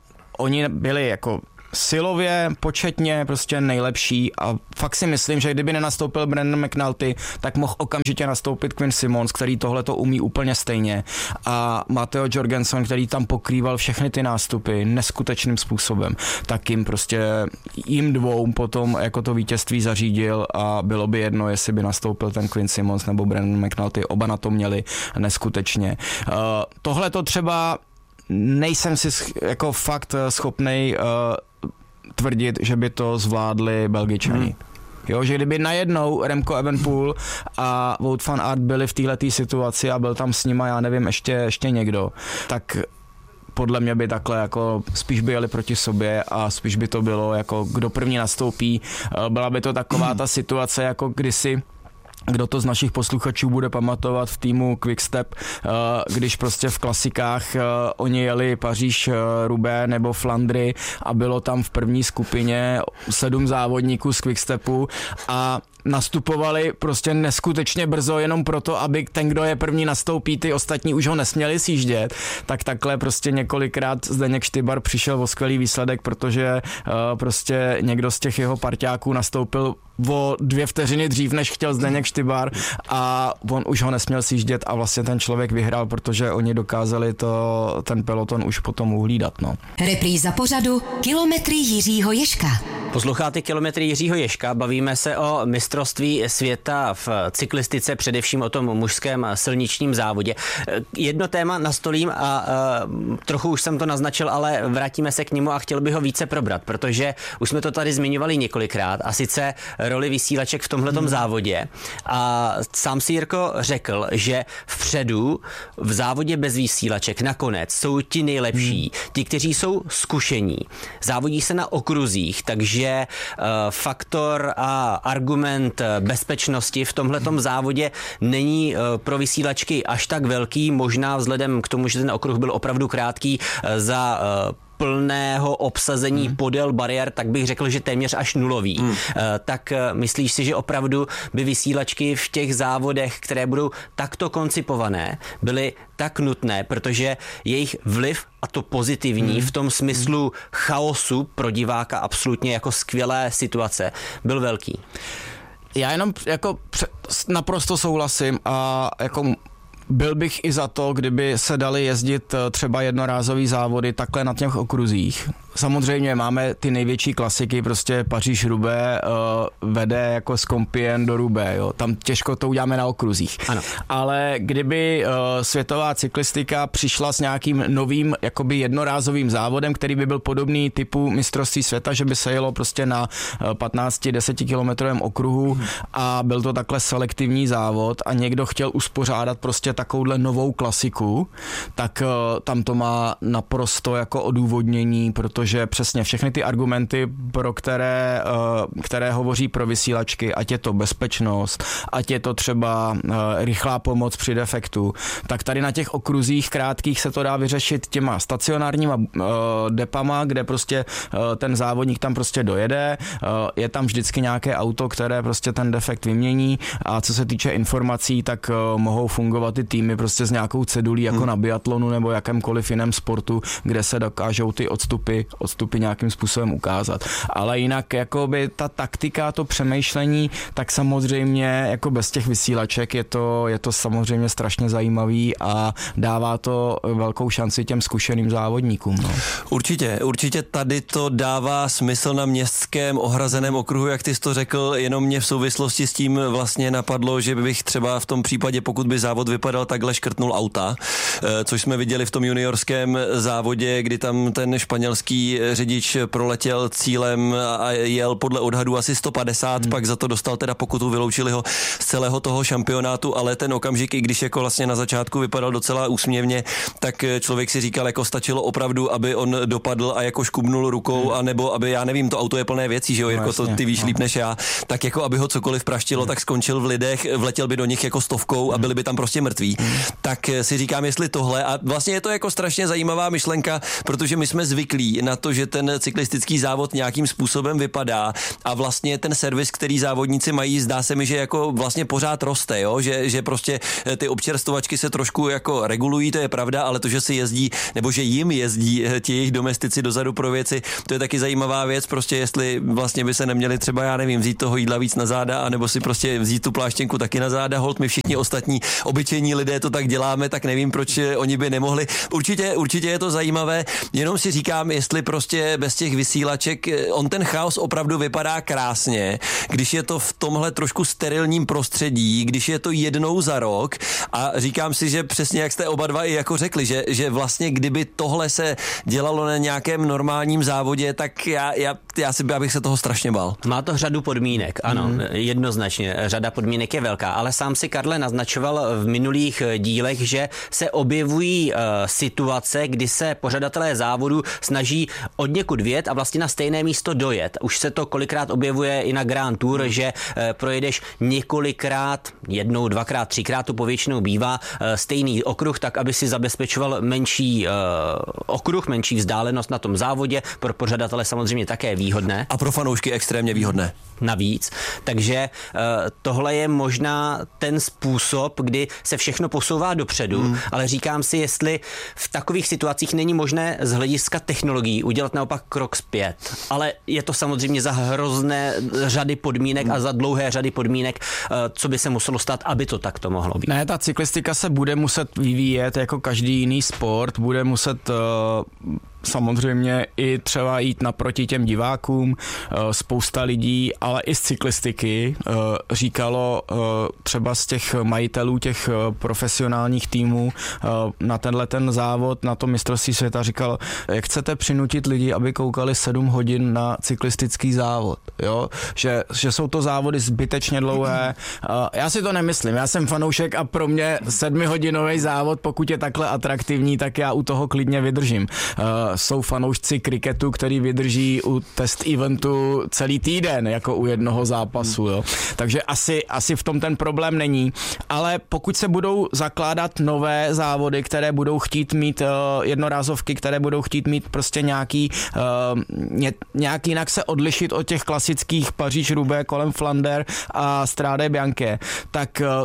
oni byli jako silově, početně prostě nejlepší a fakt si myslím, že kdyby nenastoupil Brandon McNulty, tak mohl okamžitě nastoupit Quinn Simmons, který tohle to umí úplně stejně a Matteo Jorgenson, který tam pokrýval všechny ty nástupy neskutečným způsobem, tak jim prostě jim dvou potom jako to vítězství zařídil a bylo by jedno, jestli by nastoupil ten Quinn Simmons nebo Brandon McNulty, oba na to měli neskutečně. Uh, tohle to třeba nejsem si jako fakt schopnej uh, tvrdit, že by to zvládli Belgičani. Hmm. Jo, že kdyby najednou Remco Evenepoel a Wout van Aert byli v této situaci a byl tam s nima, já nevím, ještě, ještě někdo, tak podle mě by takhle jako spíš by jeli proti sobě a spíš by to bylo jako kdo první nastoupí. Byla by to taková ta situace, jako kdysi kdo to z našich posluchačů bude pamatovat v týmu Quickstep, když prostě v klasikách oni jeli Paříž, Roubaix nebo Flandry a bylo tam v první skupině sedm závodníků z Quickstepu a nastupovali prostě neskutečně brzo jenom proto, aby ten, kdo je první nastoupí, ty ostatní už ho nesměli sjíždět, tak takhle prostě několikrát Zdeněk Štybar přišel o skvělý výsledek, protože uh, prostě někdo z těch jeho parťáků nastoupil o dvě vteřiny dřív, než chtěl Zdeněk Štybar a on už ho nesměl sjíždět a vlastně ten člověk vyhrál, protože oni dokázali to, ten peloton už potom uhlídat. No. Repríza pořadu Kilometry Jiřího Ježka. Posloucháte Kilometry Jiřího Ježka, bavíme se o mistrovství světa v cyklistice, především o tom mužském silničním závodě. Jedno téma nastolím a uh, trochu už jsem to naznačil, ale vrátíme se k němu a chtěl bych ho více probrat, protože už jsme to tady zmiňovali několikrát a sice roli vysílaček v tomhletom hmm. závodě. A sám si Jirko řekl, že vpředu v závodě bez vysílaček nakonec jsou ti nejlepší, hmm. ti, kteří jsou zkušení. Závodí se na okruzích, takže uh, faktor a argument bezpečnosti v tomhletom závodě není uh, pro vysílačky až tak velký, možná vzhledem k tomu, že ten okruh byl opravdu krátký uh, za uh, plného obsazení hmm. podél bariér, tak bych řekl, že téměř až nulový. Hmm. Tak myslíš si, že opravdu by vysílačky v těch závodech, které budou takto koncipované, byly tak nutné, protože jejich vliv, a to pozitivní, hmm. v tom smyslu chaosu pro diváka absolutně jako skvělé situace, byl velký? Já jenom jako naprosto souhlasím a jako byl bych i za to, kdyby se dali jezdit třeba jednorázový závody takhle na těch okruzích. Samozřejmě máme ty největší klasiky, prostě Paříž-Roubaix uh, vede jako z Compiègne do Roubaix, jo. Tam těžko to uděláme na okruzích. Ano. Ale kdyby uh, světová cyklistika přišla s nějakým novým jakoby jednorázovým závodem, který by byl podobný typu mistrovství světa, že by se jelo prostě na uh, patnáct až deset kilometrovém okruhu hmm. a byl to takhle selektivní závod a někdo chtěl uspořádat prostě takovouhle novou klasiku, tak uh, tam to má naprosto jako odůvodnění, protože protože přesně všechny ty argumenty, pro které, které hovoří pro vysílačky, ať je to bezpečnost, ať je to třeba rychlá pomoc při defektu, tak tady na těch okruzích krátkých se to dá vyřešit těma stacionárníma depama, kde prostě ten závodník tam prostě dojede, je tam vždycky nějaké auto, které prostě ten defekt vymění a co se týče informací, tak mohou fungovat ty týmy prostě s nějakou cedulí jako hmm. na biatlonu nebo jakémkoliv jiném sportu, kde se dokážou ty odstupy odstupy nějakým způsobem ukázat. Ale jinak jakoby ta taktika, to přemýšlení, tak samozřejmě jako bez těch vysílaček je to, je to samozřejmě strašně zajímavý a dává to velkou šanci těm zkušeným závodníkům. No. Určitě, určitě tady to dává smysl na městském ohrazeném okruhu, jak ty jsi to řekl, jenom mě v souvislosti s tím vlastně napadlo, že bych třeba v tom případě, pokud by závod vypadal takhle, škrtnul auta, což jsme viděli v tom juniorském závodě, kdy tam ten španělský řidič proletěl cílem a jel podle odhadu asi sto padesát, hmm. pak za to dostal teda pokutu, vyloučili ho z celého toho šampionátu, ale ten okamžik, i když jako vlastně na začátku vypadal docela úsměvně, tak člověk si říkal, jako stačilo opravdu, aby on dopadl a jako škubnul rukou, hmm. anebo aby, já nevím, to auto je plné věcí, že jo, jako to ty víš líp než já, tak jako aby ho cokoliv praštilo, hmm. tak skončil v lidech, vletěl by do nich jako stovkou a byli by tam prostě mrtví. Hmm. Tak si říkám, jestli tohle, a vlastně je to jako strašně zajímavá myšlenka, protože my jsme zvyklí na to, že ten cyklistický závod nějakým způsobem vypadá a vlastně ten servis, který závodníci mají, zdá se mi, že jako vlastně pořád roste, jo? Že, že prostě ty občerstvovačky se trošku jako regulují, to je pravda, ale to, že si jezdí, nebo že jim jezdí ti jejich domestici dozadu pro věci, to je taky zajímavá věc, prostě jestli vlastně by se neměli třeba, já nevím, vzít toho jídla víc na záda, anebo si prostě vzít tu pláštěnku taky na záda, holt my všichni ostatní obyčejní lidé to tak děláme, tak nevím, proč oni by nemohli. Určitě, určitě je to zajímavé, jenom si říkám, jestli prostě bez těch vysílaček, on ten chaos opravdu vypadá krásně, když je to v tomhle trošku sterilním prostředí, když je to jednou za rok a říkám si, že přesně jak jste oba dva i jako řekli, že, že vlastně kdyby tohle se dělalo na nějakém normálním závodě, tak já, já, já si bych se toho strašně bál. Má to řadu podmínek, ano, mm. jednoznačně, řada podmínek je velká, ale sám si Karle naznačoval v minulých dílech, že se objevují uh, situace, kdy se pořadatelé závodu snaží od někud vjet a vlastně na stejné místo dojet. Už se to kolikrát objevuje i na Grand Tour, hmm. že e, projedeš několikrát, jednou, dvakrát, třikrát to povětšinou bývá, e, stejný okruh, tak aby si zabezpečoval menší e, okruh, menší vzdálenost na tom závodě. Pro pořadatele samozřejmě také výhodné. A pro fanoušky extrémně výhodné. Navíc. Takže tohle je možná ten způsob, kdy se všechno posouvá dopředu, hmm. ale říkám si, jestli v takových situacích není možné z hlediska technologií udělat naopak krok zpět. Ale je to samozřejmě za hrozné řady podmínek hmm. a za dlouhé řady podmínek, co by se muselo stát, aby to takto mohlo být. Ne, ta cyklistika se bude muset vyvíjet jako každý jiný sport, bude muset uh, samozřejmě i třeba jít naproti těm divákům. Spousta lidí, ale i z cyklistiky říkalo třeba z těch majitelů těch profesionálních týmů na tenhle ten závod, na to mistrovství světa říkalo, jak chcete přinutit lidi, aby koukali sedm hodin na cyklistický závod, jo? Že, že jsou to závody zbytečně dlouhé. Já si to nemyslím, já jsem fanoušek a pro mě sedmihodinový závod, pokud je takhle atraktivní, tak já u toho klidně vydržím. Jsou fanoušci kriketu, který vydrží u test eventu celý týden, jako u jednoho zápasu, jo. Takže asi, asi v tom ten problém není, ale pokud se budou zakládat nové závody, které budou chtít mít uh, jednorázovky, které budou chtít mít prostě nějaký uh, nějak jinak se odlišit od těch klasických Paříž-Roubaix kolem Flander a Strade Bianche, tak uh,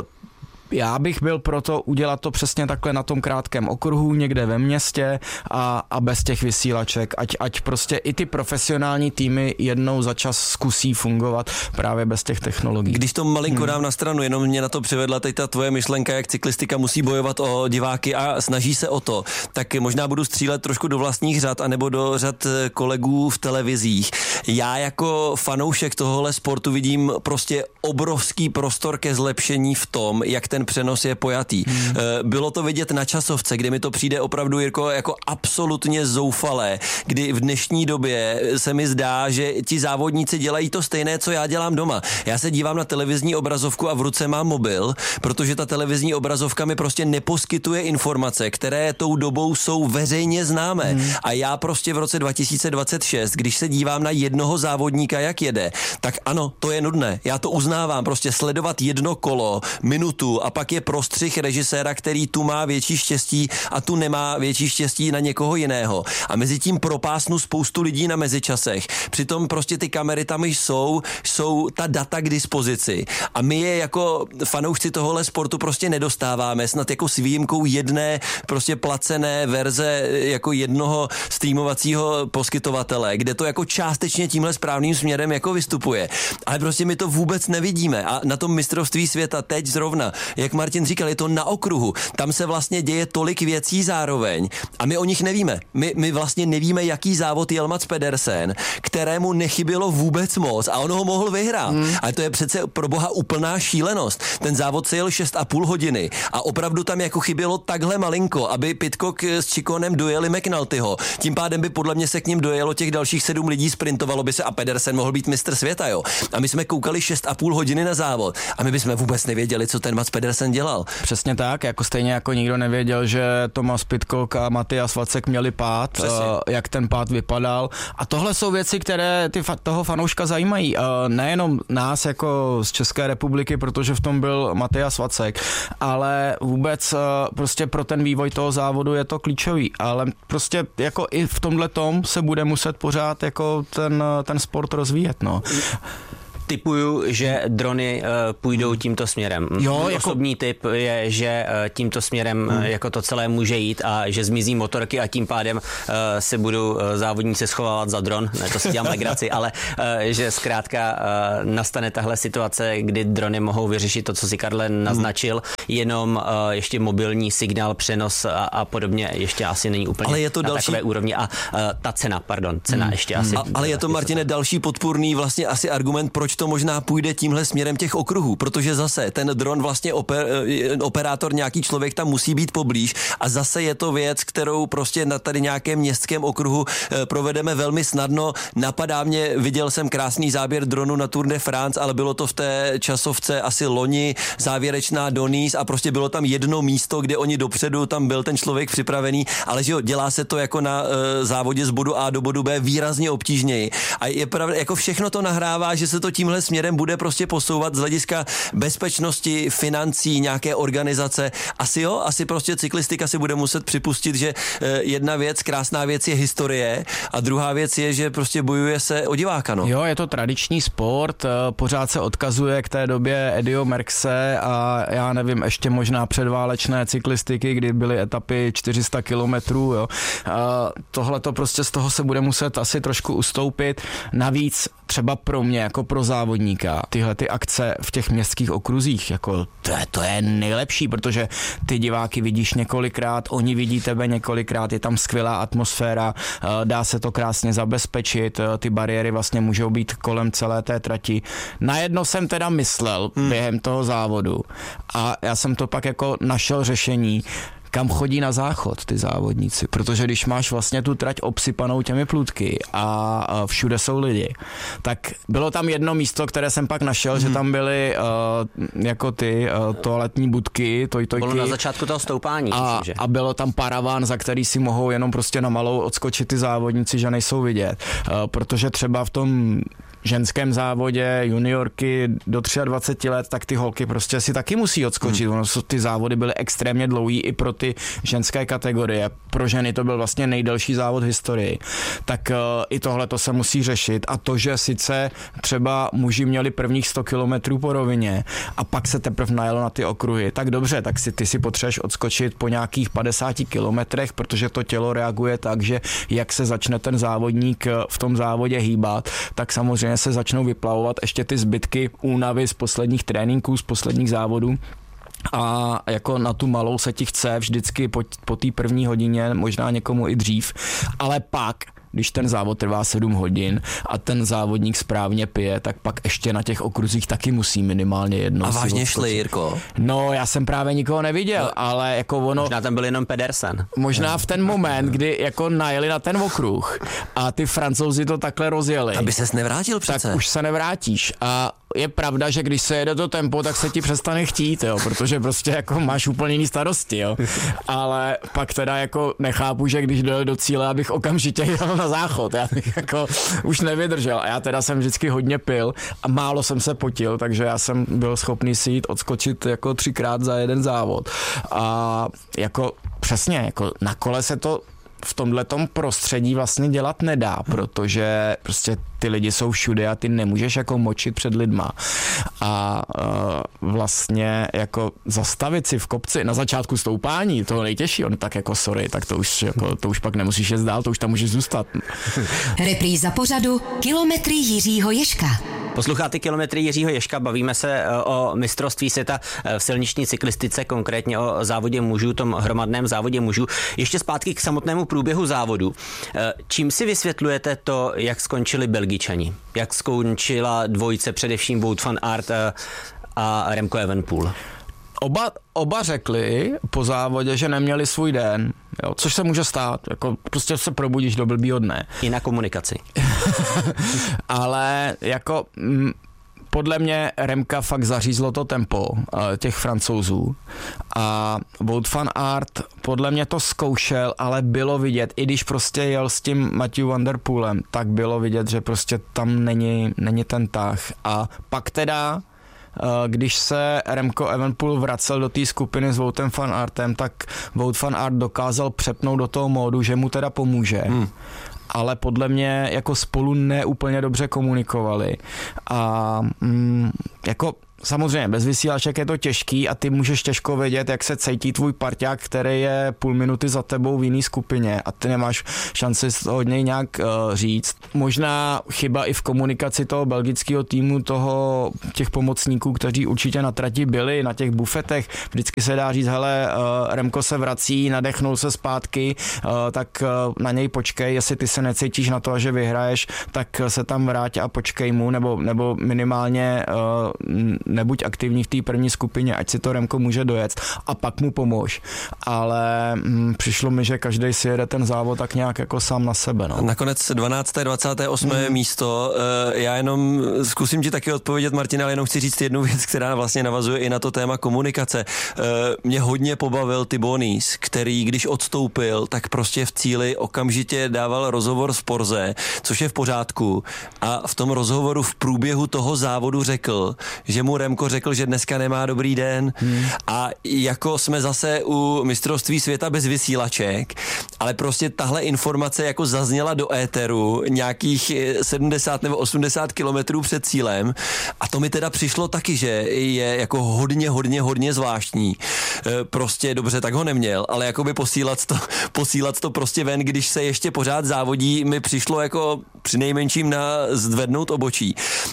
já bych byl proto udělat to přesně takhle na tom krátkém okruhu, někde ve městě a, a bez těch vysílaček, ať, ať prostě i ty profesionální týmy jednou za čas zkusí fungovat právě bez těch technologií. Když to malinko hmm. dám na stranu, jenom mě na to přivedla teď ta tvoje myšlenka, jak cyklistika musí bojovat o diváky a snaží se o to, tak možná budu střílet trošku do vlastních řad anebo do řad kolegů v televizích. Já jako fanoušek tohohle sportu vidím prostě obrovský prostor ke zlepšení v tom, jak ten přenos je pojatý. Hmm. Bylo to vidět na časovce, kde mi to přijde opravdu, Jirko, jako absolutně zoufalé, kdy v dnešní době se mi zdá, že ti závodníci dělají to stejné, co já dělám doma. Já se dívám na televizní obrazovku a v ruce mám mobil, protože ta televizní obrazovka mi prostě neposkytuje informace, které tou dobou jsou veřejně známé. Hmm. A já prostě v roce dva tisíce dvacet šest, když se dívám na jednoho závodníka, jak jede, tak ano, to je nudné. Já to uznávám, prostě sledovat jedno kolo, minutu a pak je prostřih režiséra, který tu má větší štěstí a tu nemá větší štěstí na někoho jiného. A mezi tím propásnu spoustu lidí na mezičasech. Přitom prostě ty kamery tam jsou, jsou ta data k dispozici. A my je jako fanoušci tohohle sportu prostě nedostáváme, snad jako s výjimkou jedné prostě placené verze jako jednoho streamovacího poskytovatele, kde to jako částečně tímhle správným směrem jako vystupuje. Ale prostě my to vůbec nevidíme. A na tom mistrovství světa teď zrovna, jak Martin říkal, je to na okruhu. Tam se vlastně děje tolik věcí zároveň a my o nich nevíme. My, my vlastně nevíme, jaký závod jel Mats Pedersen, kterému nechybělo vůbec moc a on ho mohl vyhrát. Hmm. Ale to je přece pro boha úplná šílenost. Ten závod se jel šest a půl hodiny a opravdu tam jako chybělo takhle malinko, aby Pidcock s Chikonem dojeli McNultyho. Tím pádem by podle mě se k ním dojelo těch dalších sedm lidí, sprintovalo by se a Pedersen mohl být mistr světa, jo. A my jsme koukali šest a půl hodiny na závod a my bychom vůbec nevěděli, co ten Mats Pedersen dělal. Přesně tak, jako stejně jako nikdo nevěděl, že Thomas Pidcock a Matthias Vacek měli pád, uh, jak ten pád vypadal. A tohle jsou věci, které ty fa- toho fanouška zajímají. Uh, nejenom nás jako z České republiky, protože v tom byl Matthias Vacek, ale vůbec uh, prostě pro ten vývoj toho závodu je to klíčový. Ale prostě jako i v tomhle tom se bude muset pořád jako ten, ten sport rozvíjet, no. Typuju, že drony uh, půjdou tímto směrem. Jo, jako... Osobní typ je, že uh, tímto směrem hmm. uh, jako to celé může jít a že zmizí motorky a tím pádem uh, se budou uh, závodníci schovávat za dron. Ne, to si dělám legraci, ale uh, že zkrátka uh, nastane tahle situace, kdy drony mohou vyřešit to, co si Karle naznačil, hmm. jenom uh, ještě mobilní signál, přenos a, a podobně ještě asi není úplně ale je to na další... takové úrovni a uh, ta cena, pardon, cena hmm. ještě asi. A, ale je to, Martine, další podpůrný vlastně asi argument, proč to možná půjde tímhle směrem těch okruhů, protože zase ten dron vlastně oper, operátor, nějaký člověk tam musí být poblíž a zase je to věc, kterou prostě na tady nějakém městském okruhu provedeme velmi snadno. Napadá mě, viděl jsem krásný záběr dronu na Tour de France, ale bylo to v té časovce asi loni, závěrečná do Nice a prostě bylo tam jedno místo, kde oni dopředu, tam byl ten člověk připravený, ale že jo, dělá se to jako na uh, závodě z bodu A do bodu B výrazně obtížněji. A je pravda, jako všechno to nahrává, že se to tím tímhle směrem bude prostě posouvat z hlediska bezpečnosti, financí, nějaké organizace. Asi jo, asi prostě cyklistika si bude muset připustit, že jedna věc, krásná věc je historie a druhá věc je, že prostě bojuje se o diváka. No. Jo, je to tradiční sport, pořád se odkazuje k té době Eddieho Merckxe a já nevím, ještě možná předválečné cyklistiky, kdy byly etapy čtyři sta kilometrů. Tohle to prostě z toho se bude muset asi trošku ustoupit. Navíc třeba pro mě, jako pro závodníka, tyhle ty akce v těch městských okruzích, jako to je, to je nejlepší, protože ty diváky vidíš několikrát, oni vidí tebe několikrát, je tam skvělá atmosféra, dá se to krásně zabezpečit, ty bariéry vlastně můžou být kolem celé té trati. Najednou jsem teda myslel hmm. během toho závodu a já jsem to pak jako našel řešení, kam chodí na záchod ty závodníci, protože když máš vlastně tu trať obsypanou těmi plůtky a všude jsou lidi, tak bylo tam jedno místo, které jsem pak našel, mm. že tam byly uh, jako ty uh, toaletní budky, tojtojky. Bylo na začátku toho stoupání. A, myslím, že. a bylo tam paraván, za který si mohou jenom prostě na malou odskočit ty závodníci, že nejsou vidět. Uh, protože třeba v tom ženském závodě juniorky do dvacet tři let, tak ty holky prostě si taky musí odskočit. Hmm. Ty závody byly extrémně dlouhý i pro ty ženské kategorie. Pro ženy to byl vlastně nejdelší závod v historii. Tak uh, i tohle to se musí řešit. A to, že sice třeba muži měli prvních sto kilometrů po rovině a pak se teprve najelo na ty okruhy, tak dobře, tak si ty si potřebuješ odskočit po nějakých padesáti kilometrech, protože to tělo reaguje tak, že jak se začne ten závodník v tom závodě hýbat, tak samozřejmě se začnou vyplavovat ještě ty zbytky únavy z posledních tréninků, z posledních závodů. A jako na tu malou se ti chce vždycky po, po té první hodině, možná někomu i dřív, ale pak když ten závod trvá sedm hodin a ten závodník správně pije, tak pak ještě na těch okruzích taky musí minimálně jedno. A vážně šli, Jirko? No, já jsem právě nikoho neviděl, no, ale jako ono... Možná tam byl jenom Pedersen. Možná no. v ten moment, kdy jako najeli na ten okruh a ty Francouzi to takhle rozjeli. Aby ses nevrátil přece. Tak už se nevrátíš a je pravda, že když se jede to tempo, tak se ti přestane chtít, jo, protože prostě jako máš úplně jiný starosti, jo. Ale pak teda jako nechápu, že když dojel do cíle, abych okamžitě jel na záchod, já bych jako už nevydržel a já teda jsem vždycky hodně pil a málo jsem se potil, takže já jsem byl schopný si jít odskočit jako třikrát za jeden závod a jako přesně, jako na kole se to v tomhletom prostředí vlastně dělat nedá, protože prostě ty lidi jsou všude a ty nemůžeš jako močit před lidma. A uh, vlastně jako zastavit si v kopci na začátku stoupání, toho nejtěžší, on tak jako sorry, tak to už, jako, to už pak nemusíš jít dál, to už tam můžeš zůstat. Repríza pořadu Kilometry Jiřího Ježka. Posloucháte Kilometry Jiřího Ježka, bavíme se o mistrovství světa v silniční cyklistice, konkrétně o závodě mužů, tom hromadném závodě mužů. Ještě zpátky k samotnému průběhu závodu. Čím si vysvětlujete to, jak skončili Belgičani? Jak skončila dvojice, především Wout van Aert a Remco Evenepoel? Oba, oba řekli po závodě, že neměli svůj den, jo, což se může stát, jako prostě se probudíš do blbýho dne. I na komunikaci. Ale jako m, podle mě Remka fakt zařízlo to tempo těch Francouzů a Wout van Aert podle mě to zkoušel, ale bylo vidět, i když prostě jel s tím Matthew van der Poelem, tak bylo vidět, že prostě tam není, není ten tah. A pak teda když se Remco Evenepoel vracel do té skupiny s Woutem van Aertem, tak Wout van Aert dokázal přepnout do toho módu, že mu teda pomůže. Hmm. Ale podle mě jako spolu neúplně dobře komunikovali. A mm, jako samozřejmě, bez vysílaček je to těžký a ty můžeš těžko vědět, jak se cítí tvůj parťák, který je půl minuty za tebou v jiný skupině a ty nemáš šanci od něj nějak uh, říct. Možná chyba i v komunikaci toho belgického týmu, toho těch pomocníků, kteří určitě na trati byli, na těch bufetech. Vždycky se dá říct, hele, uh, Remko se vrací, nadechnul se zpátky, uh, tak uh, na něj počkej, jestli ty se necítíš na to, že vyhraješ, tak se tam vrátí a počkej mu, nebo, nebo minimálně uh, nebuď aktivní v té první skupině, ať si to Remko může dojet a pak mu pomož. Ale hm, přišlo mi, že každý si jede ten závod tak nějak jako sám na sebe. No. Nakonec dvanácté dvacáté osmé Hmm. místo. Já jenom zkusím ti taky odpovědět, Martina, ale jenom chci říct jednu věc, která vlastně navazuje i na to téma komunikace. Mě hodně pobavil Tibonis, který když odstoupil, tak prostě v cíli okamžitě dával rozhovor z Porze, což je v pořádku. A v tom rozhovoru v průběhu toho závodu řekl, že mu Remko řekl, že dneska nemá dobrý den. Hmm. A jako jsme zase u mistrovství světa bez vysílaček, ale prostě tahle informace jako zazněla do éteru nějakých sedmdesát nebo osmdesát kilometrů před cílem a to mi teda přišlo taky, že je jako hodně, hodně, hodně zvláštní. Prostě dobře, tak ho neměl, ale jakoby posílat to, posílat to prostě ven, když se ještě pořád závodí, mi přišlo jako přinejmenším na zdvednout obočí.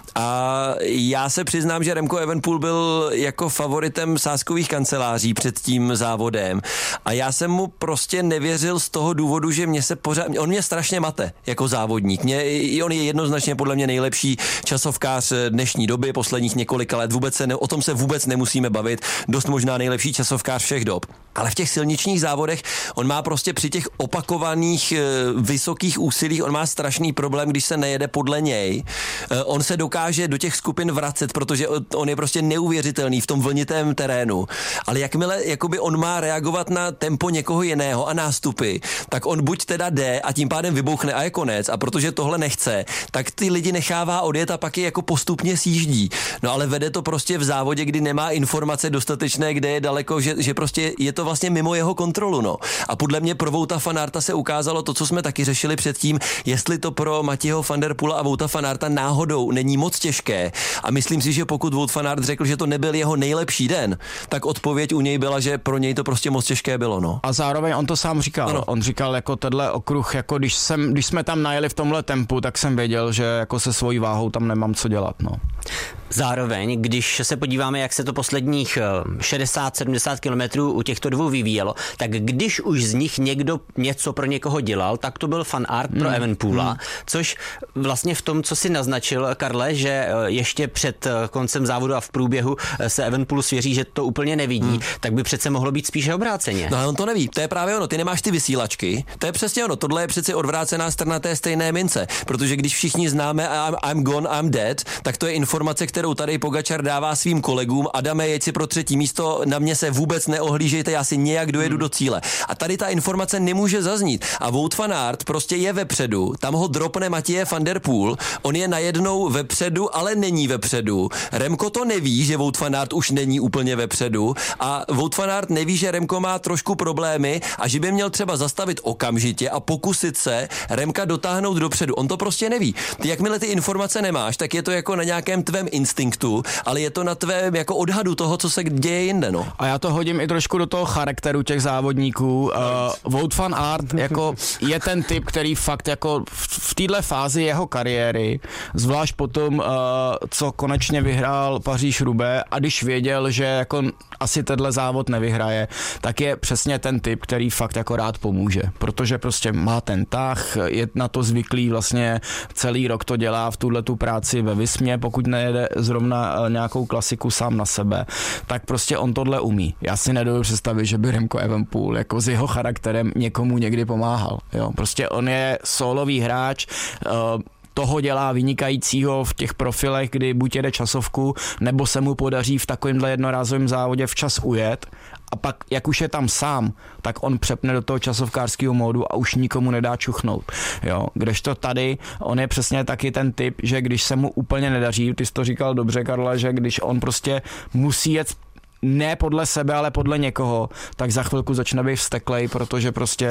A já se přiznám, že Remco Evenepoel byl jako favoritem sázkových kanceláří před tím závodem a já jsem mu prostě nevěřil z toho důvodu, že mě se pořád, on mě strašně mate jako závodník. Mě, on je jednoznačně podle mě nejlepší časovkář dnešní doby, posledních několika let, vůbec se ne, o tom se vůbec nemusíme bavit, dost možná nejlepší časovkář všech dob. Ale v těch silničních závodech on má prostě při těch opakovaných vysokých úsilích, on má strašný problém, když se nejede podle něj. On se dokáže do těch skupin vracet, protože on je prostě neuvěřitelný v tom vlnitém terénu. Ale jakmile jakoby on má reagovat na tempo někoho jiného a nástupy, tak on buď teda jde a tím pádem vybouchne a je konec. A protože tohle nechce, tak ty lidi nechává odjet a pak je jako postupně sjíždí. No ale vede to prostě v závodě, kdy nemá informace dostatečné, kde je daleko, že, že prostě je to vlastně mimo jeho kontrolu, no. A podle mě pro Wouta van Aerta se ukázalo to, co jsme taky řešili předtím, jestli to pro Mathieu van der Poela a Wouta van Aerta náhodou není moc těžké. A myslím si, že pokud Wout van Aert řekl, že to nebyl jeho nejlepší den, tak odpověď u něj byla, že pro něj to prostě moc těžké bylo, no. A zároveň on to sám říkal. Ano. On říkal jako tenhle okruh, jako když jsem, když jsme tam najeli v tomhle tempu, tak jsem věděl, že jako se svojí váhou tam nemám co dělat, no. Zároveň, když se podíváme, jak se to posledních šedesát sedmdesát kilometrů u těchto dvou vyvíjelo, tak když už z nich někdo něco pro někoho dělal, tak to byl Van Aert pro hmm. Evenepoela, hmm. což vlastně v tom, co si naznačil, Karle, že ještě před koncem závodu a v průběhu se Evenepoelu svěří, že to úplně nevidí, hmm. tak by přece mohlo být spíše obráceně. No ale on to neví, to je právě ono, ty nemáš ty vysílačky, to je přesně ono, tohle je přeci odvrácená strana té stejné mince, protože když všichni známe I'm, I'm gone, I'm dead, tak to je informace, kterou tady Pogačar dává svým kolegům. Adame, jeď si pro třetí místo, na mě se vůbec neohlížejte, já si nějak dojedu hmm. do cíle. A tady ta informace nemůže zaznít. A Wout van Aert prostě je vepředu, tam ho dropne Mathieu van der Poel, on je najednou vepředu, ale není vepředu. Remko to neví, že Wout van Aert už není úplně vepředu a Wout van Aert neví, že Remko má trošku problémy a že by měl třeba zastavit okamžitě a pokusit se Remka dotáhnout dopředu. On to prostě neví. Ty jakmile ty informace nemáš, tak je to jako na nějakém tvém instinktu, ale je to na tvém jako odhadu toho, co se děje jinde, no. A já to hodím i trošku do toho charakteru těch závodníků. Uh, Wout van Aert jako je ten typ, který fakt jako v téhle fázi jeho kariéry, zvlášť potom, uh, co konečně vyhrál Paříž-Roubaix a když věděl, že jako asi tenhle závod nevyhraje, tak je přesně ten typ, který fakt jako rád pomůže, protože prostě má ten tah, je na to zvyklý, vlastně celý rok to dělá v tuhle tu práci ve Vismě, pokud nejede zrovna nějakou klasiku sám na sebe, tak prostě on tohle umí. Já si nedovedu představit, že by Remco Evenepoel jako s jeho charakterem někomu někdy pomáhal. Jo? Prostě on je sólový hráč, uh, toho dělá vynikajícího v těch profilech, kdy buď jede časovku, nebo se mu podaří v takovémhle jednorázovém závodě včas ujet a pak, jak už je tam sám, tak on přepne do toho časovkářského módu a už nikomu nedá čuchnout. Jo? Kdežto tady, on je přesně taky ten typ, že když se mu úplně nedaří, ty jsi to říkal dobře, Karle, že když on prostě musí jet ne podle sebe, ale podle někoho, tak za chvilku začne být vzteklej, protože prostě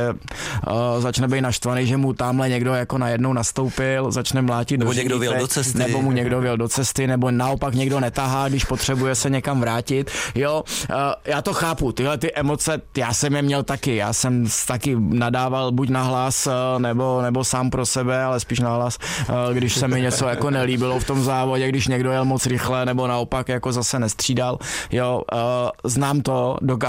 uh, začne být naštvaný, že mu tamhle někdo jako najednou nastoupil, začne mlátit nebo do někdo vyjel do cesty. Nebo mu někdo vyjel do cesty, nebo naopak někdo netahá, když potřebuje se někam vrátit. Jo, uh, já to chápu, tyhle ty emoce, já jsem je měl taky, já jsem taky nadával buď nahlas, uh, nebo, nebo sám pro sebe, ale spíš nahlas, uh, když se mi něco jako nelíbilo v tom závodě, když někdo jel moc rychle, nebo naopak jako zase nestřídal. Jo, uh, znám to, dokážu